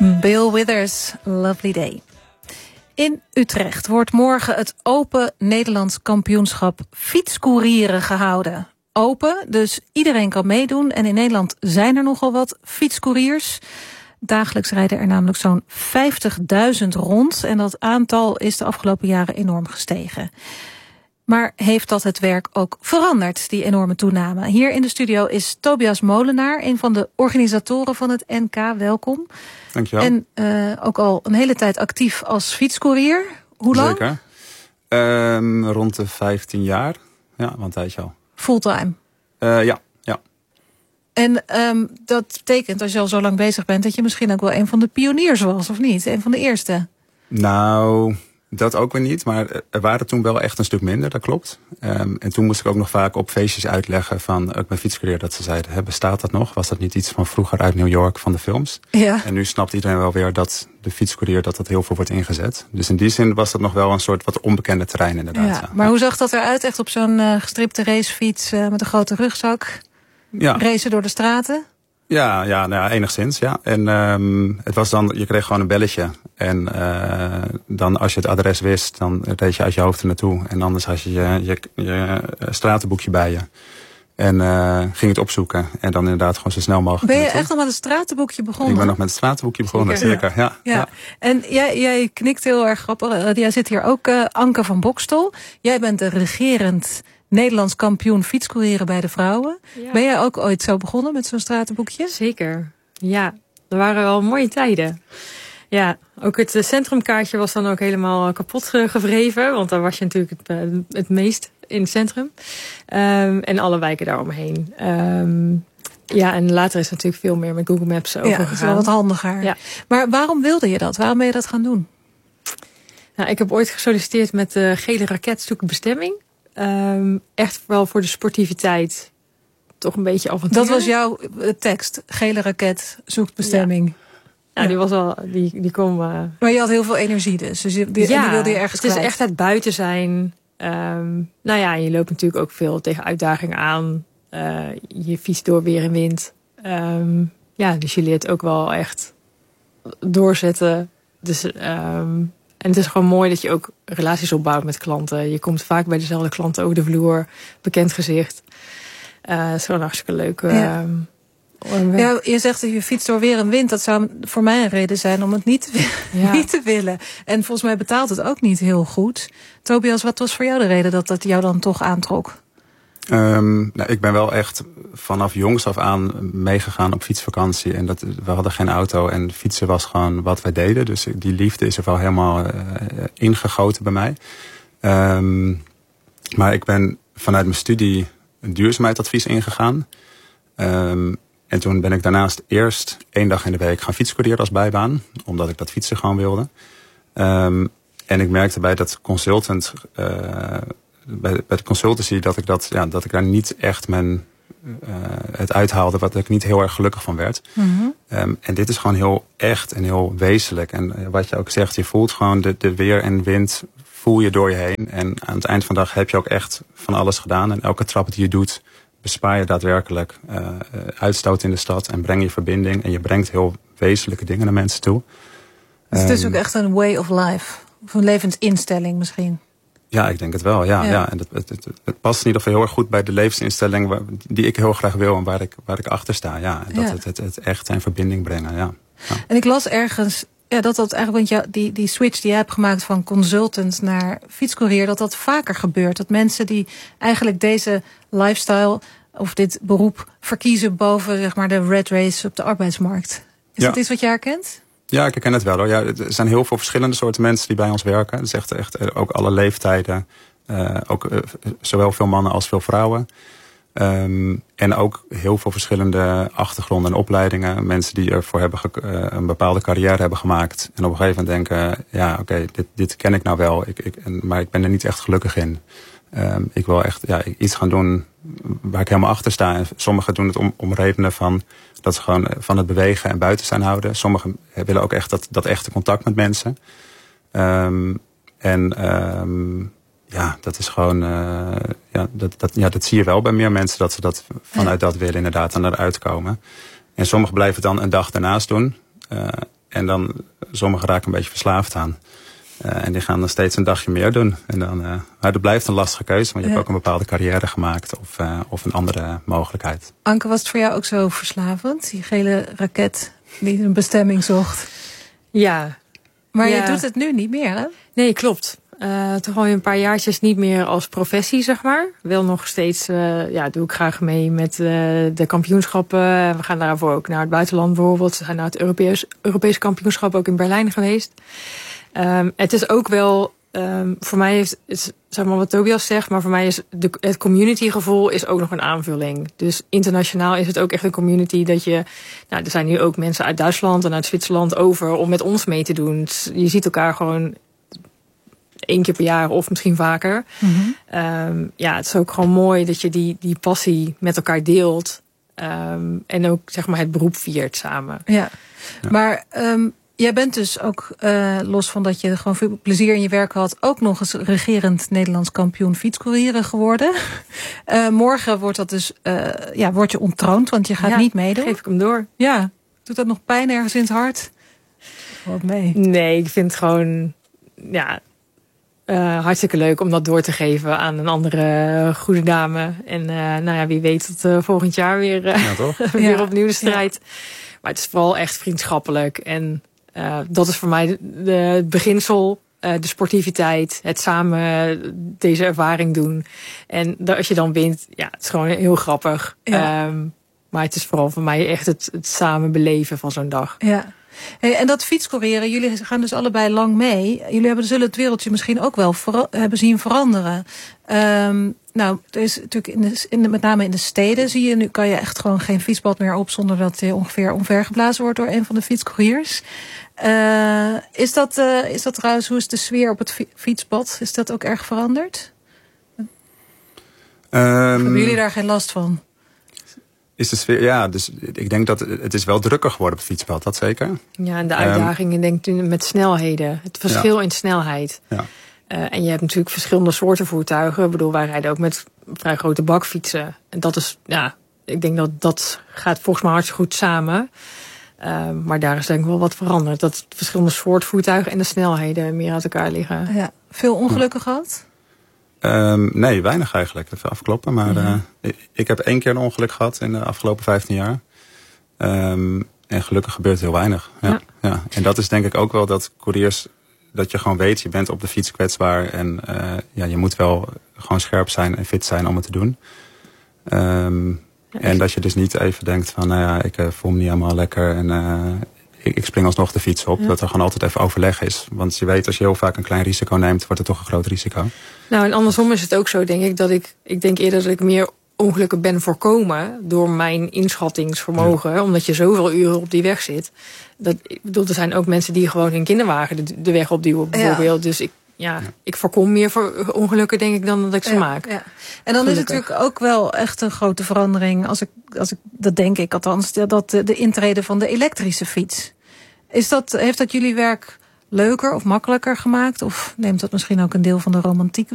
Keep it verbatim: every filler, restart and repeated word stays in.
Bill Withers, Lovely Day. In Utrecht wordt morgen het Open Nederlands Kampioenschap Fietscourieren gehouden. Open, dus iedereen kan meedoen. En in Nederland zijn er nogal wat fietscouriers. Dagelijks rijden er namelijk zo'n vijftigduizend rond. En dat aantal is de afgelopen jaren enorm gestegen. Maar heeft dat het werk ook veranderd, die enorme toename? Hier in de studio is Tobias Molenaar, een van de organisatoren van het N K. Welkom. Dankjewel. En uh, ook al een hele tijd actief als fietscourier. Hoe lang? Zeker. Um, rond de vijftien jaar. Ja, wel een tijdje al. Fulltime? Uh, ja, ja. En um, dat betekent, als je al zo lang bezig bent, dat je misschien ook wel een van de pioniers was, of niet? Een van de eerste? Nou, dat ook weer niet. Maar er waren toen wel echt een stuk minder, dat klopt. Um, en toen moest ik ook nog vaak op feestjes uitleggen van ook mijn fietscourier, dat ze zeiden, hè, bestaat dat nog? Was dat niet iets van vroeger uit New York van de films? Ja. En nu snapt iedereen wel weer dat de fietscourier, dat dat heel veel wordt ingezet. Dus in die zin was dat nog wel een soort wat onbekende terrein inderdaad. Ja, Ja. maar hoe zag dat eruit? Echt op zo'n uh, gestripte racefiets uh, met een grote rugzak? Ja. Racen door de straten? Ja, ja, nou ja, enigszins, ja. En um, het was dan, je kreeg gewoon een belletje. En uh, dan als je het adres wist, dan reed je uit je hoofd er naartoe. En anders had je je, je, je stratenboekje bij je. En uh, ging het opzoeken. En dan inderdaad gewoon zo snel mogelijk Ben je naartoe. echt nog met een stratenboekje begonnen? Ik ben nog met het stratenboekje begonnen, zeker. zeker. Ja. Ja, ja. ja. En jij, jij knikt heel erg grappig. Jij zit hier ook, uh, Anke van Bokstel. Jij bent de regerend Nederlands kampioen fietscourieren bij de vrouwen. Ja. Ben jij ook ooit zo begonnen met zo'n stratenboekje? Zeker, ja. Er waren wel mooie tijden. Ja, ook het centrumkaartje was dan ook helemaal kapot gevreven. Want daar was je natuurlijk het, het meest in het centrum. Um, en alle wijken daaromheen. Um, ja, en later is het natuurlijk veel meer met Google Maps overgegaan. Ja, dat is wel wat handiger. Ja. Maar waarom wilde je dat? Waarom ben je dat gaan doen? Nou, ik heb ooit gesolliciteerd met de gele raket zoek bestemming. Um, echt wel voor de sportiviteit. Toch een beetje avontuur. Dat was jouw tekst. Gele raket zoekt bestemming. Ja. Nou, die was wel, die, die kon. Uh... Maar je had heel veel energie dus. Dus die, ja, die wilde je ergens het is kwijt. echt het buiten zijn. Um, nou ja, je loopt natuurlijk ook veel tegen uitdagingen aan. Uh, je fietst door weer en wind. Um, ja, dus je leert ook wel echt doorzetten. Dus, um, en het is gewoon mooi dat je ook relaties opbouwt met klanten. Je komt vaak bij dezelfde klanten over de vloer. Bekend gezicht. Uh, het is gewoon hartstikke leuk. Ja. Um, Ja, je zegt dat je fietst door weer en wind. Dat zou voor mij een reden zijn om het niet te, ja. niet te willen. En volgens mij betaalt het ook niet heel goed. Tobias, wat was voor jou de reden dat dat jou dan toch aantrok? Um, nou, ik ben wel echt vanaf jongs af aan meegegaan op fietsvakantie. En dat, we hadden geen auto en fietsen was gewoon wat wij deden. Dus die liefde is er wel helemaal uh, ingegoten bij mij. Um, maar ik ben vanuit mijn studie een duurzaamheidsadvies ingegaan. Um, En toen ben ik daarnaast eerst één dag in de week gaan fietscourieren als bijbaan. Omdat ik dat fietsen gewoon wilde. Um, en ik merkte bij dat consultant, uh, bij, bij de consultancy, dat ik, dat, ja, dat ik daar niet echt mijn, uh, het uithaalde. Wat ik niet heel erg gelukkig van werd. Mm-hmm. Um, en dit is gewoon heel echt en heel wezenlijk. En uh, wat je ook zegt, je voelt gewoon de, de weer en wind voel je door je heen. En aan het eind van de dag heb je ook echt van alles gedaan. En elke trap die je doet, bespaar je daadwerkelijk uh, uitstoot in de stad en breng je verbinding. En je brengt heel wezenlijke dingen naar mensen toe. Dus het is ook echt een way of life. Of een levensinstelling misschien. Ja, ik denk het wel. Ja, ja. ja. En het, het, het, het past in ieder geval heel erg goed bij de levensinstelling waar, die ik heel graag wil en waar ik, waar ik achter sta. Ja, en dat ja. het, het, het echt in verbinding brengen. Ja. Ja. En ik las ergens ja, dat dat eigenlijk, want ja, die, die switch die je hebt gemaakt van consultant naar fietscourier, dat dat vaker gebeurt. Dat mensen die eigenlijk deze lifestyle of dit beroep verkiezen boven zeg maar de red race op de arbeidsmarkt. Is ja. dat iets wat je herkent? Ja, ik herken het wel hoor. Ja, er zijn heel veel verschillende soorten mensen die bij ons werken. Het is echt, echt ook alle leeftijden. Uh, ook uh, zowel veel mannen als veel vrouwen. Um, en ook heel veel verschillende achtergronden en opleidingen. Mensen die ervoor hebben ge- uh, een bepaalde carrière hebben gemaakt. En op een gegeven moment denken, ja oké, okay, dit, dit ken ik nou wel. Ik, ik, en, maar ik ben er niet echt gelukkig in. Um, ik wil echt ja, iets gaan doen waar ik helemaal achter sta. En sommigen doen het om, om redenen van dat ze gewoon van het bewegen en buiten zijn houden. Sommigen willen ook echt dat, dat echte contact met mensen. Um, en um, ja, dat is gewoon, uh, ja, dat, dat, ja, dat zie je wel bij meer mensen, dat ze dat vanuit ja. dat willen inderdaad aan eruit komen. En sommigen blijven dan een dag daarnaast doen. Uh, en dan, sommigen raken een beetje verslaafd aan. Uh, en die gaan dan steeds een dagje meer doen. En dan, uh, maar dat blijft een lastige keuze, want je ja. hebt ook een bepaalde carrière gemaakt of, uh, of een andere mogelijkheid. Anke, was het voor jou ook zo verslavend? Die gele raket die een bestemming zocht. Ja. Maar ja. je doet het nu niet meer, hè? Nee, klopt. Uh, toch al een paar jaartjes niet meer als professie, zeg maar. Wel nog steeds, uh, ja, doe ik graag mee met uh, de kampioenschappen. We gaan daarvoor ook naar het buitenland bijvoorbeeld. We zijn naar het Europees, Europees kampioenschap ook in Berlijn geweest. Um, het is ook wel, um, voor mij is, is, zeg maar wat Tobias zegt, maar voor mij is de, het communitygevoel is ook nog een aanvulling. Dus internationaal is het ook echt een community dat je, nou, er zijn nu ook mensen uit Duitsland en uit Zwitserland over om met ons mee te doen. Dus je ziet elkaar gewoon één keer per jaar of misschien vaker. Mm-hmm. Um, ja, het is ook gewoon mooi dat je die, die passie met elkaar deelt. Um, en ook, zeg maar, het beroep viert samen. Ja, ja. Maar um, jij bent dus ook, uh, los van dat je gewoon veel plezier in je werk had, ook nog eens regerend Nederlands kampioen fietscourieren geworden. Uh, morgen wordt dat dus, uh, ja, word je ontroond, want je gaat ja, niet meedoen. Geef ik hem door. Ja, doet dat nog pijn ergens in het hart? Wat mee? Nee, ik vind het gewoon, ja, uh, hartstikke leuk om dat door te geven aan een andere goede dame. En uh, nou ja, wie weet tot uh, volgend jaar weer, uh, ja, toch? weer ja. opnieuw de strijd. Ja. Maar het is vooral echt vriendschappelijk. En uh, dat is voor mij de, de, het beginsel, uh, de sportiviteit, het samen deze ervaring doen. En dat, als je dan wint, ja, het is gewoon heel grappig. Ja. Um, maar het is vooral voor mij echt het, het samen beleven van zo'n dag. Ja. Hey, en dat fietscourieren, jullie gaan dus allebei lang mee. Jullie hebben, zullen het wereldje misschien ook wel vera- hebben zien veranderen. Um, nou, er is natuurlijk in de, in de, met name in de steden zie je, nu kan je echt gewoon geen fietspad meer op zonder dat je ongeveer omvergeblazen wordt door een van de fietscouriers. Uh, is dat, uh, is dat trouwens, hoe is de sfeer op het fietspad? Is dat ook erg veranderd? Um, hebben jullie daar geen last van? Is de sfeer, ja, dus ik denk dat het is wel drukker geworden op het fietspad, dat zeker. Ja, en de uitdagingen, um, denk ik, met snelheden. Het verschil ja. in snelheid. Ja. Uh, en je hebt natuurlijk verschillende soorten voertuigen. Ik bedoel, wij rijden ook met vrij grote bakfietsen. En dat is, ja, ik denk dat dat gaat volgens mij hartstikke goed samen. Uh, maar daar is denk ik wel wat veranderd. Dat verschillende soorten voertuigen en de snelheden meer uit elkaar liggen. Ja. Veel ongelukken ja. gehad? Um, nee, weinig eigenlijk. Even afkloppen. Maar ja. uh, ik, ik heb één keer een ongeluk gehad in de afgelopen vijftien jaar. Um, en gelukkig gebeurt heel weinig. Ja, ja. Ja. En dat is denk ik ook wel dat couriers, dat je gewoon weet, je bent op de fiets kwetsbaar. En uh, ja, je moet wel gewoon scherp zijn en fit zijn om het te doen. Um, ja, en dat je dus niet even denkt van, nou ja, ik uh, voel me niet helemaal lekker. En uh, ik, ik spring alsnog de fiets op. Ja. Dat er gewoon altijd even overleg is. Want je weet, als je heel vaak een klein risico neemt, wordt het toch een groot risico. Nou, en andersom is het ook zo, denk ik, dat ik, ik denk eerder dat ik meer ongelukken ben voorkomen door mijn inschattingsvermogen. Ja. Omdat je zoveel uren op die weg zit. Dat, ik bedoel, er zijn ook mensen die gewoon hun kinderwagen de, de weg opduwen, bijvoorbeeld. Ja. Dus ik, ja, ja. ik voorkom meer voor ongelukken, denk ik, dan dat ik ze ja, maak. Ja. En dan Gelukkig. Is het natuurlijk ook wel echt een grote verandering, als ik, als ik dat denk ik althans, dat de, de intrede van de elektrische fiets. Is dat, heeft dat jullie werk leuker of makkelijker gemaakt? Of neemt dat misschien ook een deel van de romantiek